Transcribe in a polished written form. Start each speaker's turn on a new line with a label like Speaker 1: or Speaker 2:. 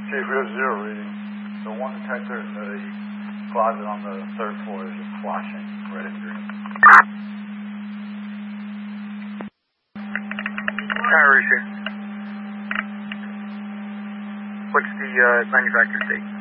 Speaker 1: Chief, we have zero reading. The one detector in the closet on the third floor is just flashing red and green.
Speaker 2: Richard. What's the manufacturer's date?